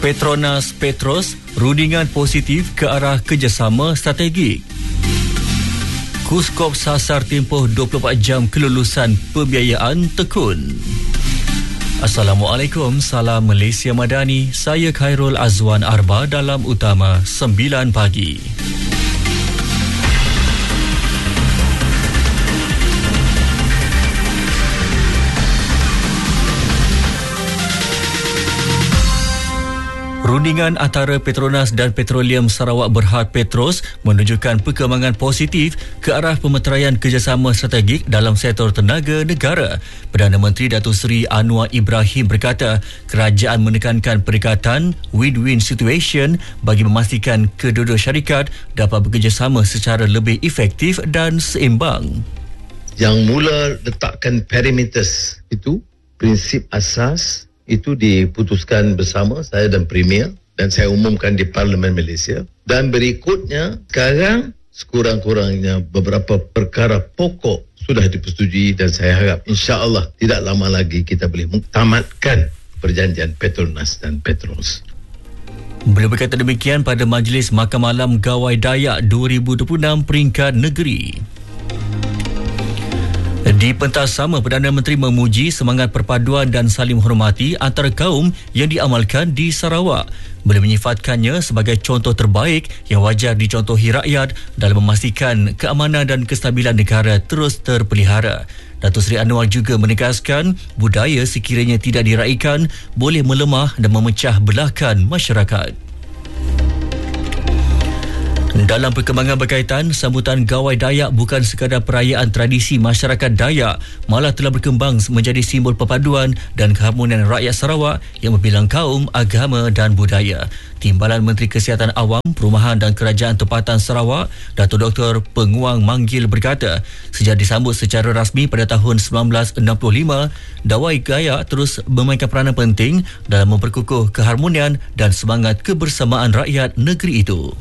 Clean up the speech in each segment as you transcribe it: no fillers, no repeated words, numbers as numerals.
Petronas Petros, rundingan positif ke arah kerjasama strategik. Kuskop sasar tempoh 24 jam kelulusan pembiayaan tekun. Assalamualaikum, salam Malaysia Madani. Saya Khairul Azwan Arba dalam Utama 9 pagi. Rundingan antara Petronas dan Petroleum Sarawak Berhad Petros menunjukkan perkembangan positif ke arah pemeteraian kerjasama strategik dalam sektor tenaga negara. Perdana Menteri Datuk Seri Anwar Ibrahim berkata, kerajaan menekankan pendekatan win-win situation bagi memastikan kedua-dua syarikat dapat bekerjasama secara lebih efektif dan seimbang. Yang mula letakkan parameters itu, prinsip asas, itu diputuskan bersama saya dan Premier dan saya umumkan di Parlimen Malaysia. Dan berikutnya, sekarang sekurang-kurangnya beberapa perkara pokok sudah dipersetujui dan saya harap insya-Allah tidak lama lagi kita boleh mentamatkan perjanjian Petronas dan Petros. Beliau berkata demikian pada Majlis Makan Malam Gawai Dayak 2026 peringkat negeri. Di pentas sama, Perdana Menteri memuji semangat perpaduan dan saling menghormati antara kaum yang diamalkan di Sarawak. Beliau menyifatkannya sebagai contoh terbaik yang wajar dicontohi rakyat dalam memastikan keamanan dan kestabilan negara terus terpelihara. Datuk Seri Anwar juga menegaskan budaya sekiranya tidak diraikan boleh melemah dan memecah belahkan masyarakat. Dalam perkembangan berkaitan, sambutan Gawai Dayak bukan sekadar perayaan tradisi masyarakat Dayak, malah telah berkembang menjadi simbol perpaduan dan keharmonian rakyat Sarawak yang berbilang kaum, agama dan budaya. Timbalan Menteri Kesihatan Awam, Perumahan dan Kerajaan Tempatan Sarawak, Datuk Dr. Penguang Manggil berkata, sejak disambut secara rasmi pada tahun 1965, Gawai Dayak terus memainkan peranan penting dalam memperkukuh keharmonian dan semangat kebersamaan rakyat negeri itu.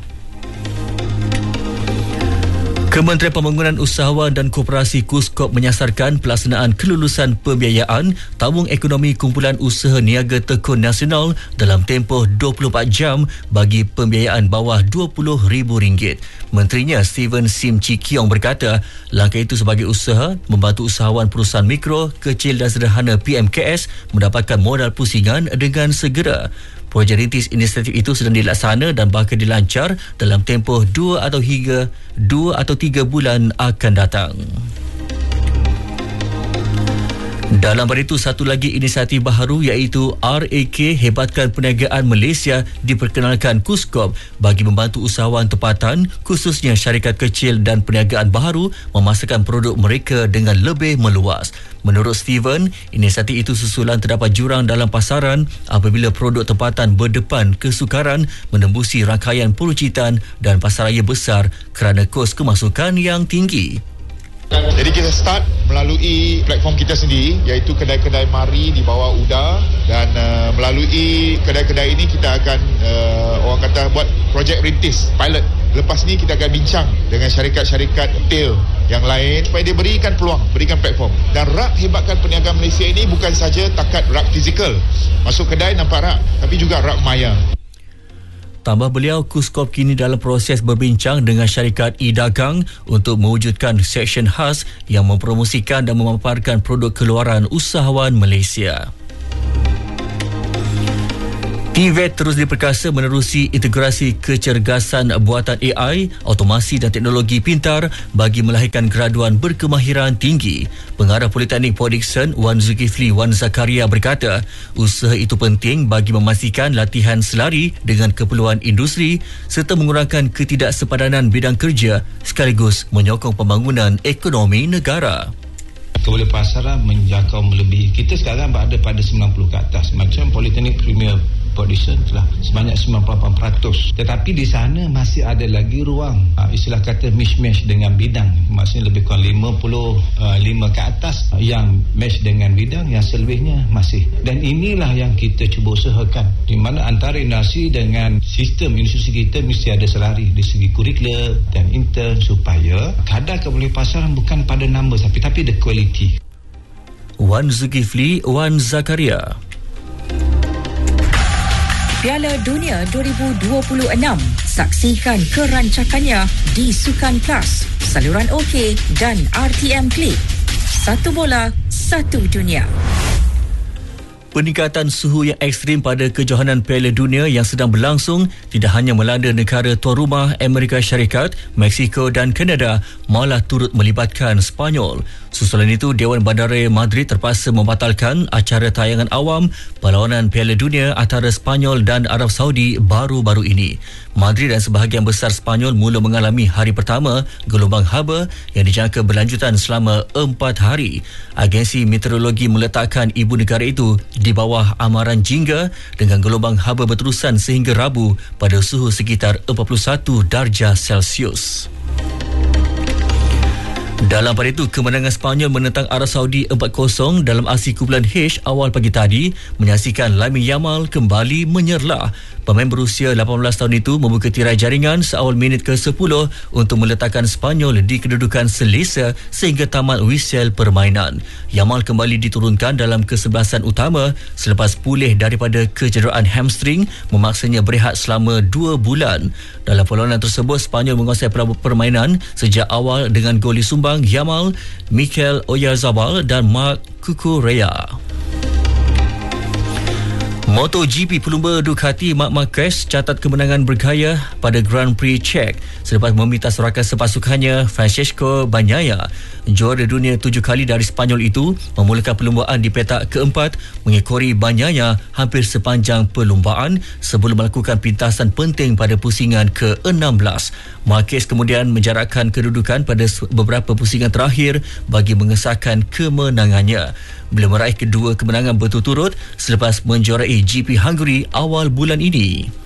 Kementerian Pembangunan Usahawan dan Koperasi Kuskop menyasarkan pelaksanaan kelulusan pembiayaan tabung ekonomi kumpulan usaha niaga tekun nasional dalam tempoh 24 jam bagi pembiayaan bawah RM20,000. Menterinya Steven Sim Chee Kiong berkata, langkah itu sebagai usaha membantu usahawan perusahaan mikro, kecil dan sederhana PMKS mendapatkan modal pusingan dengan segera. Projek rintis inisiatif itu sedang dilaksana dan bakal dilancar dalam tempoh 2 atau 3 bulan akan datang. Dalam pada itu, satu lagi inisiatif baharu iaitu RAK Hebatkan Perniagaan Malaysia diperkenalkan Kuskop bagi membantu usahawan tempatan khususnya syarikat kecil dan perniagaan baharu memasarkan produk mereka dengan lebih meluas. Menurut Steven, inisiatif itu susulan terdapat jurang dalam pasaran apabila produk tempatan berdepan kesukaran menembusi rangkaian peruncitan dan pasaraya besar kerana kos kemasukan yang tinggi. Jadi kita start melalui platform kita sendiri iaitu kedai-kedai mari di bawah UDA dan melalui kedai-kedai ini kita akan orang kata buat projek rintis pilot. Lepas ni kita akan bincang dengan syarikat-syarikat retail yang lain supaya dia berikan peluang, berikan platform. Dan rak Hebatkan Perniagaan Malaysia ini bukan saja takat rak fizikal. Masuk kedai nampak rak, tapi juga rak maya. Tambah beliau, Kuskop kini dalam proses berbincang dengan syarikat e-dagang untuk mewujudkan seksyen khas yang mempromosikan dan memaparkan produk keluaran usahawan Malaysia. TVET terus diperkasa menerusi integrasi kecergasan buatan AI, automasi dan teknologi pintar bagi melahirkan graduan berkemahiran tinggi. Pengarah Politeknik Port Dickson, Wan Zulkifli Wan Zakaria berkata, usaha itu penting bagi memastikan latihan selari dengan keperluan industri serta mengurangkan ketidaksepadanan bidang kerja sekaligus menyokong pembangunan ekonomi negara. Kewalapasaran menjangkau melebihi. Kita sekarang berada pada 90 ke atas. Macam Politeknik Premier Port Dickson telah sebanyak 98%. Tetapi di sana masih ada lagi ruang, istilah kata mismatch dengan bidang. Maksudnya lebih kurang 55 ke atas yang match dengan bidang, yang selebihnya masih. Dan inilah yang kita cuba usahakan, di mana antara industri dengan sistem institusi kita mesti ada selari di segi kurikula dan intern supaya kadar kewalapasaran bukan pada number tapi the quality. Wan Zulkifli Wan Zakaria. Piala Dunia 2026. Saksikan kerancakannya di Sukan Plus, saluran OK dan RTM Klik. Satu bola, satu dunia. Peningkatan suhu yang ekstrim pada kejohanan Piala Dunia yang sedang berlangsung tidak hanya melanda negara tuan rumah Amerika Syarikat, Mexico dan Kanada, malah turut melibatkan Sepanyol. Susulan itu, Dewan Bandaraya Madrid terpaksa membatalkan acara tayangan awam perlawanan Piala Dunia antara Sepanyol dan Arab Saudi baru-baru ini. Madrid dan sebahagian besar Sepanyol mula mengalami hari pertama gelombang haba yang dijangka berlanjutan selama 4 hari. Agensi Meteorologi meletakkan ibu negara itu di bawah amaran jingga dengan gelombang haba berterusan sehingga Rabu pada suhu sekitar 41 darjah Celsius. Dalam pada itu, kemenangan Sepanyol menentang Arab Saudi 4-0 dalam aksi kumpulan H awal pagi tadi menyaksikan Lamine Yamal kembali menyerlah. Pemain berusia 18 tahun itu membuka tirai jaringan seawal minit ke-10 untuk meletakkan Sepanyol di kedudukan selesa sehingga tamat whistle permainan. Yamal kembali diturunkan dalam kesebelasan utama selepas pulih daripada kecederaan hamstring memaksanya berehat selama 2 bulan. Dalam perlawanan tersebut, Sepanyol menguasai permainan sejak awal dengan gol disumbang Yamal, Mikel Oyarzabal dan Marc Cucurella. MotoGP pelumba Ducati Marc Marquez catat kemenangan bergaya pada Grand Prix Czech selepas meminta sorakan sepasukannya Francesco Bagnaia. Juara dunia 7 kali dari Sepanyol itu memulakan perlumbaan di petak keempat mengekori Bagnaia hampir sepanjang perlumbaan sebelum melakukan pintasan penting pada pusingan ke-16. Marquez kemudian menjarakkan kedudukan pada beberapa pusingan terakhir bagi mengesahkan kemenangannya. Beliau meraih kedua kemenangan berturut-turut selepas menjuarai GP Hungary awal bulan ini.